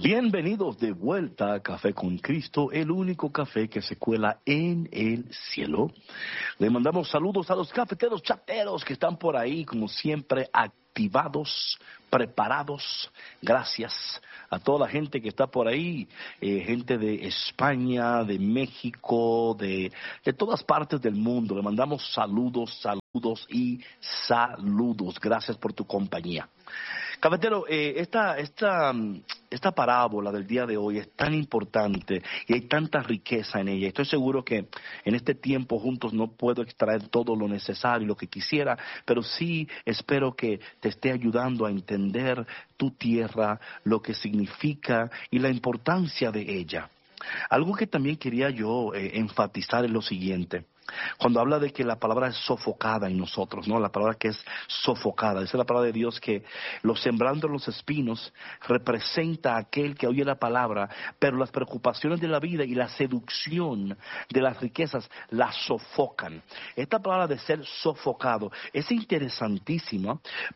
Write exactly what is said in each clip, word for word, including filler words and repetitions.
Bienvenidos de vuelta a Café con Cristo, el único café que se cuela en el cielo. Le mandamos saludos a los cafeteros chateros que están por ahí, como siempre, activados, preparados. Gracias a toda la gente que está por ahí, eh, gente de España, de México, de, de todas partes del mundo. Le mandamos saludos, saludos y saludos. Gracias por tu compañía. Cafetero, eh, esta, esta, esta parábola del día de hoy es tan importante y hay tanta riqueza en ella. Estoy seguro que en este tiempo juntos no puedo extraer todo lo necesario, lo que quisiera, pero sí espero que te esté ayudando a entender tu tierra, lo que significa y la importancia de ella. Algo que también quería yo eh, enfatizar es lo siguiente. Cuando habla de que la palabra es sofocada en nosotros, ¿no? La palabra que es sofocada, esa es la palabra de Dios que lo sembrando los espinos representa a aquel que oye la palabra, pero las preocupaciones de la vida y la seducción de las riquezas la sofocan. Esta palabra de ser sofocado es interesantísima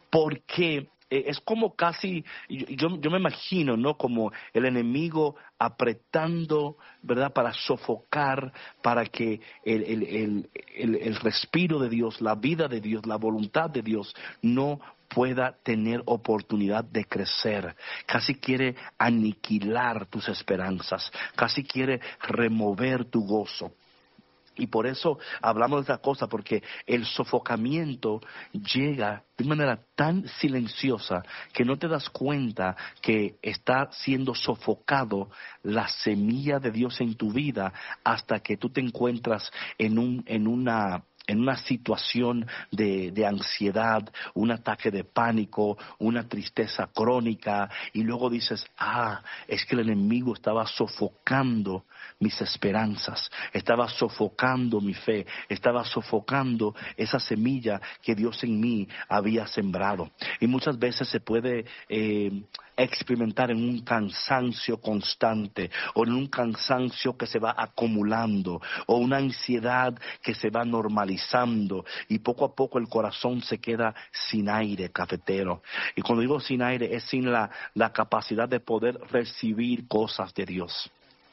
porque Eh, es como casi, yo, yo me imagino, ¿no? Como el enemigo apretando, ¿verdad? Para sofocar, para que el, el, el, el, el respiro de Dios, la vida de Dios, la voluntad de Dios no pueda tener oportunidad de crecer. Casi quiere aniquilar tus esperanzas, casi quiere remover tu gozo. Y por eso hablamos de esta cosa, porque el sofocamiento llega de manera tan silenciosa que no te das cuenta que está siendo sofocado la semilla de Dios en tu vida hasta que tú te encuentras en un, en una... en una situación de, de ansiedad, un ataque de pánico, una tristeza crónica, y luego dices, ah, es que el enemigo estaba sofocando mis esperanzas, estaba sofocando mi fe, estaba sofocando esa semilla que Dios en mí había sembrado. Y muchas veces se puede eh, experimentar en un cansancio constante, o en un cansancio que se va acumulando, o una ansiedad que se va normalizando, y poco a poco el corazón se queda sin aire, cafetero. Y cuando digo sin aire, es sin la, la capacidad de poder recibir cosas de Dios.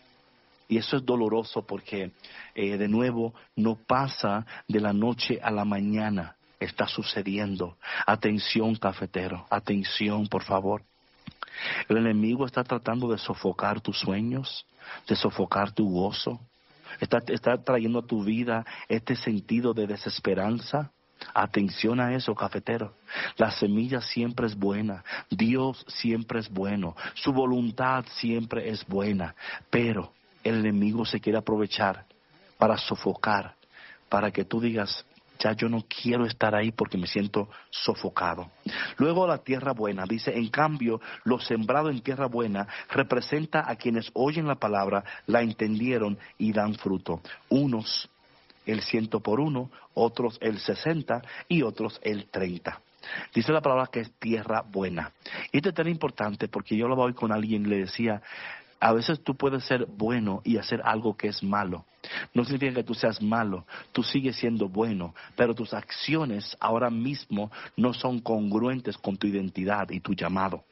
Y eso es doloroso porque, eh, de nuevo, no pasa de la noche a la mañana. Está sucediendo. Atención, cafetero. Atención, por favor. El enemigo está tratando de sofocar tus sueños, de sofocar tu gozo. Está, está trayendo a tu vida este sentido de desesperanza. Atención a eso, cafetero. La semilla siempre es buena. Dios siempre es bueno. Su voluntad siempre es buena. Pero el enemigo se quiere aprovechar para sofocar, para que tú digas, ya yo no quiero estar ahí porque me siento sofocado. Luego la tierra buena, dice, en cambio, lo sembrado en tierra buena representa a quienes oyen la palabra, la entendieron y dan fruto. Unos el ciento por uno, otros el sesenta y otros el treinta. Dice la palabra que es tierra buena. Y esto es tan importante porque yo lo voy con alguien y le decía, a veces tú puedes ser bueno y hacer algo que es malo. No significa que tú seas malo, tú sigues siendo bueno, pero tus acciones ahora mismo no son congruentes con tu identidad y tu llamado.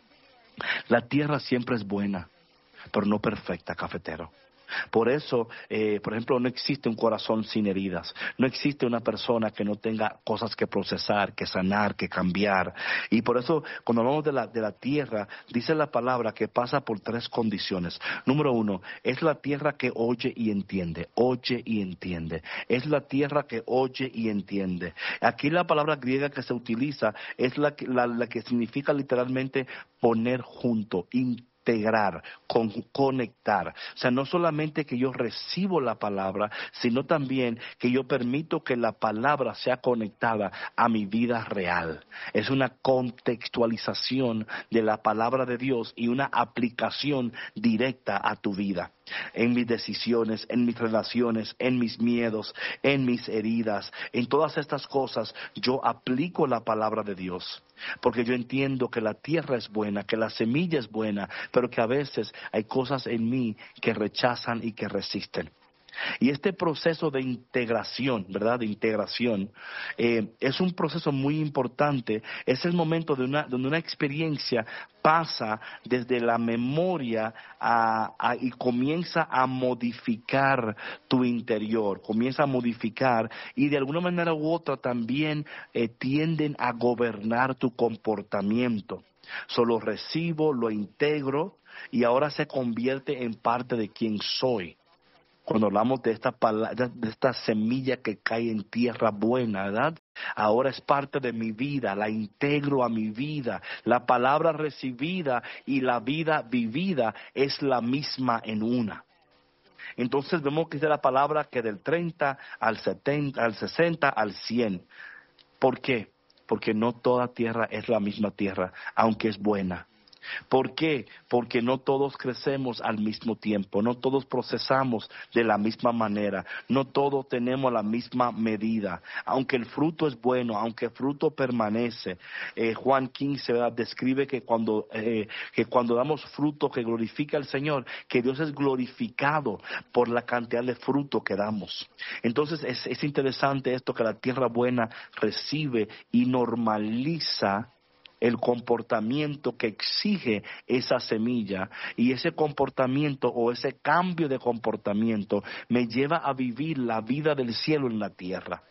La tierra siempre es buena, pero no perfecta, cafetero. Por eso, eh, por ejemplo, no existe un corazón sin heridas. No existe una persona que no tenga cosas que procesar, que sanar, que cambiar. Y por eso, cuando hablamos de la, de la tierra, dice la palabra que pasa por tres condiciones. Número uno, es la tierra que oye y entiende. Oye y entiende. Es la tierra que oye y entiende. Aquí la palabra griega que se utiliza es la que, la, la que significa literalmente poner junto, integrar. Integrar, con, conectar. O sea, no solamente que yo recibo la palabra, sino también que yo permito que la palabra sea conectada a mi vida real. Es una contextualización de la palabra de Dios y una aplicación directa a tu vida. En mis decisiones, en mis relaciones, en mis miedos, en mis heridas, en todas estas cosas, yo aplico la palabra de Dios. Porque yo entiendo que la tierra es buena, que la semilla es buena, pero que a veces hay cosas en mí que rechazan y que resisten. Y este proceso de integración, ¿verdad? De integración, eh, es un proceso muy importante. Es el momento de una, donde una experiencia pasa desde la memoria a, a, y comienza a modificar tu interior, comienza a modificar y de alguna manera u otra también eh, tienden a gobernar tu comportamiento. Solo recibo, lo integro y ahora se convierte en parte de quien soy. Cuando hablamos de esta palabra, de esta semilla que cae en tierra buena, ¿verdad? Ahora es parte de mi vida, la integro a mi vida. La palabra recibida y la vida vivida es la misma en una. Entonces vemos que es la palabra que del treinta al setenta, al sesenta, al cien. ¿Por qué? Porque no toda tierra es la misma tierra, aunque es buena. ¿Por qué? Porque no todos crecemos al mismo tiempo, no todos procesamos de la misma manera, no todos tenemos la misma medida. Aunque el fruto es bueno, aunque el fruto permanece, eh, Juan quince, ¿verdad? Describe que cuando, eh, que cuando damos fruto que glorifica al Señor, que Dios es glorificado por la cantidad de fruto que damos. Entonces es, es interesante esto que la tierra buena recibe y normaliza el comportamiento que exige esa semilla, y ese comportamiento o ese cambio de comportamiento me lleva a vivir la vida del cielo en la tierra.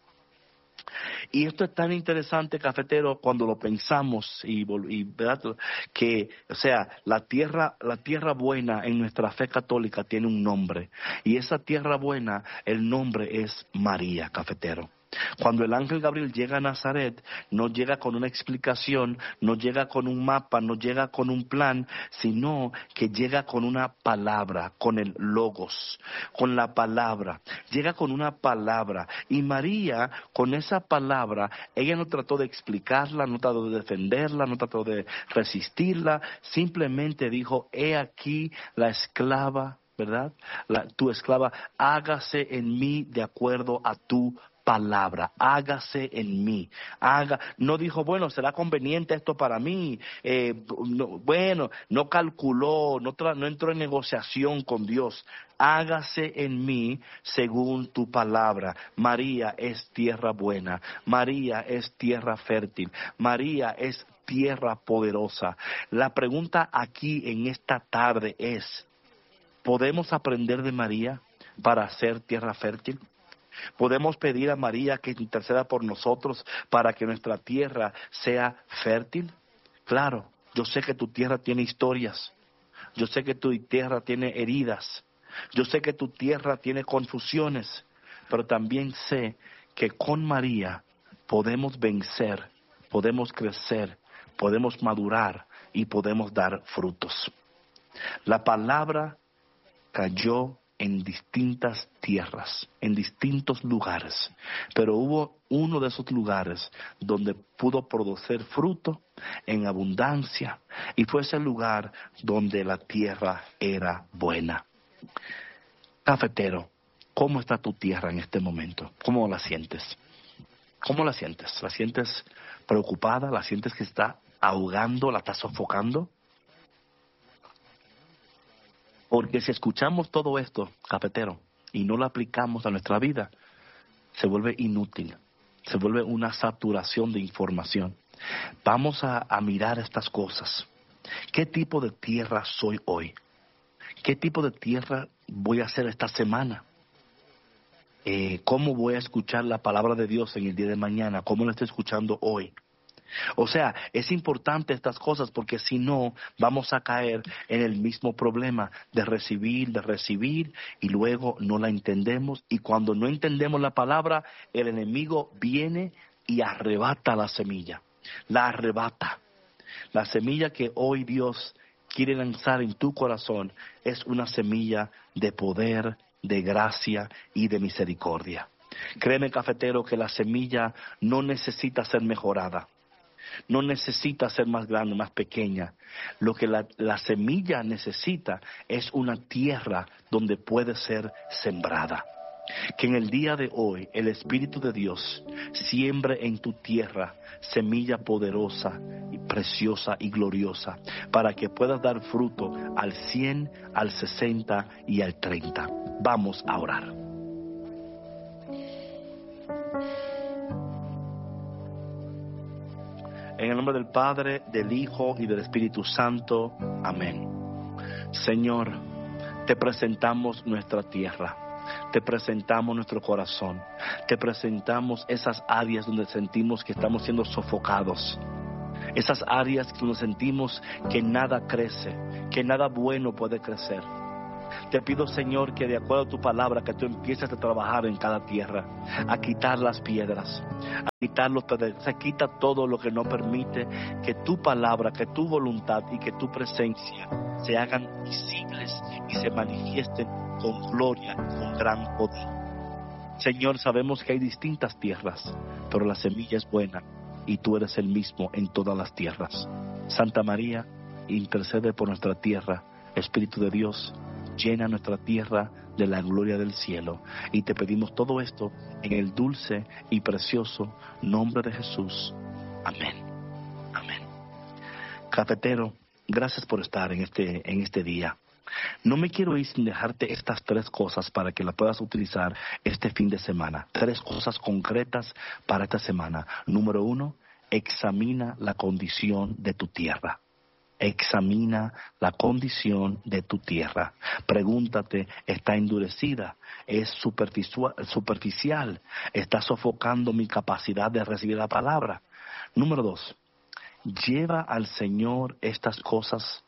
Y esto es tan interesante, cafetero, cuando lo pensamos y, y ¿verdad? Que, o sea, la tierra, la tierra buena en nuestra fe católica tiene un nombre, y esa tierra buena, el nombre es María, cafetero. Cuando el ángel Gabriel llega a Nazaret, no llega con una explicación, no llega con un mapa, no llega con un plan, sino que llega con una palabra, con el logos, con la palabra. Llega con una palabra. Y María, con esa palabra, ella no trató de explicarla, no trató de defenderla, no trató de resistirla, simplemente dijo, he aquí la esclava, ¿verdad? La, tu esclava, hágase en mí de acuerdo a tu palabra, hágase en mí, haga, no dijo, bueno, será conveniente esto para mí, eh, no, bueno, no calculó, no, tra, no entró en negociación con Dios, hágase en mí según tu palabra. María es tierra buena, María es tierra fértil, María es tierra poderosa. La pregunta aquí en esta tarde es, ¿podemos aprender de María para ser tierra fértil? ¿Podemos pedir a María que interceda por nosotros para que nuestra tierra sea fértil? Claro, yo sé que tu tierra tiene historias, yo sé que tu tierra tiene heridas, yo sé que tu tierra tiene confusiones, pero también sé que con María podemos vencer, podemos crecer, podemos madurar y podemos dar frutos. La palabra cayó en distintas tierras, en distintos lugares, pero hubo uno de esos lugares donde pudo producir fruto en abundancia, y fue ese lugar donde la tierra era buena. Cafetero, ¿cómo está tu tierra en este momento? ¿Cómo la sientes? ¿Cómo la sientes? ¿La sientes preocupada? ¿La sientes que está ahogando? ¿La está sofocando? Porque si escuchamos todo esto, cafetero, y no lo aplicamos a nuestra vida, se vuelve inútil, se vuelve una saturación de información. Vamos a, a mirar estas cosas. ¿Qué tipo de tierra soy hoy? ¿Qué tipo de tierra voy a hacer esta semana? Eh, ¿Cómo voy a escuchar la palabra de Dios en el día de mañana? ¿Cómo la estoy escuchando hoy? O sea, es importante estas cosas porque si no, vamos a caer en el mismo problema de recibir, de recibir y luego no la entendemos. Y cuando no entendemos la palabra, el enemigo viene y arrebata la semilla, la arrebata. La semilla que hoy Dios quiere lanzar en tu corazón es una semilla de poder, de gracia y de misericordia. Créeme, cafetero, que la semilla no necesita ser mejorada. No necesita ser más grande, más pequeña. Lo que la, la semilla necesita es una tierra donde puede ser sembrada. Que en el día de hoy el Espíritu de Dios siembre en tu tierra semilla poderosa y preciosa y gloriosa para que puedas dar fruto al cien, al sesenta y al treinta. Vamos a orar. En el nombre del Padre, del Hijo y del Espíritu Santo. Amén. Señor, te presentamos nuestra tierra. Te presentamos nuestro corazón. Te presentamos esas áreas donde sentimos que estamos siendo sofocados. Esas áreas donde sentimos que nada crece, que nada bueno puede crecer. Te pido, Señor, que de acuerdo a tu palabra, que tú empieces a trabajar en cada tierra, a quitar las piedras, a quitar los pedregales, se quita todo lo que no permite que tu palabra, que tu voluntad y que tu presencia se hagan visibles y se manifiesten con gloria, con gran poder. Señor, sabemos que hay distintas tierras, pero la semilla es buena y tú eres el mismo en todas las tierras. Santa María, intercede por nuestra tierra. Espíritu de Dios, llena nuestra tierra de la gloria del cielo. Y te pedimos todo esto en el dulce y precioso nombre de Jesús. Amén. Amén. Cafetero, gracias por estar en este, en este día. No me quiero ir sin dejarte estas tres cosas para que las puedas utilizar este fin de semana. Tres cosas concretas para esta semana. Número uno, examina la condición de tu tierra. Examina la condición de tu tierra. Pregúntate, ¿está endurecida? ¿Es superficial? superficial? ¿Está sofocando mi capacidad de recibir la palabra? Número dos, lleva al Señor estas cosas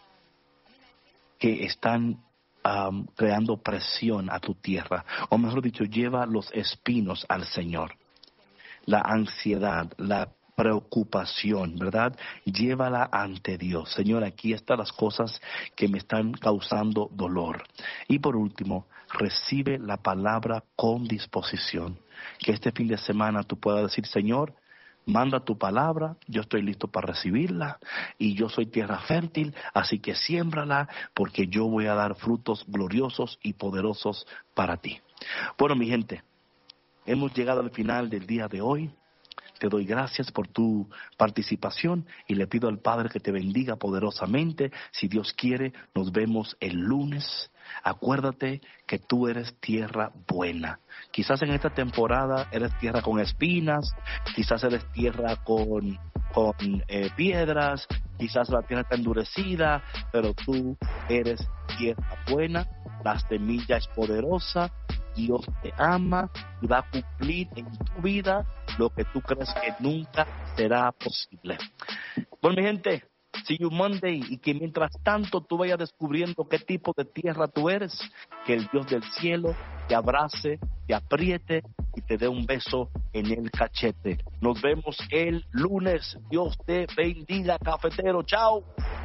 que están um, creando presión a tu tierra. O mejor dicho, lleva los espinos al Señor. La ansiedad, la preocupación, ¿verdad? Llévala ante Dios. Señor, aquí están las cosas que me están causando dolor. Y por último, recibe la palabra con disposición. Que este fin de semana tú puedas decir, Señor, manda tu palabra, yo estoy listo para recibirla y yo soy tierra fértil, así que siémbrala porque yo voy a dar frutos gloriosos y poderosos para ti. Bueno, mi gente, hemos llegado al final del día de hoy. Te doy gracias por tu participación y le pido al Padre que te bendiga poderosamente. Si Dios quiere, nos vemos el lunes. Acuérdate que tú eres tierra buena. Quizás en esta temporada eres tierra con espinas, quizás eres tierra con, con eh, piedras, quizás la tierra está endurecida, pero tú eres tierra buena, la semilla es poderosa, Dios te ama y va a cumplir en tu vida lo que tú crees que nunca será posible. Bueno, mi gente, see you Monday, y que mientras tanto tú vayas descubriendo qué tipo de tierra tú eres, que el Dios del cielo te abrace, te apriete y te dé un beso en el cachete. Nos vemos el lunes. Dios te bendiga, cafetero. Chao.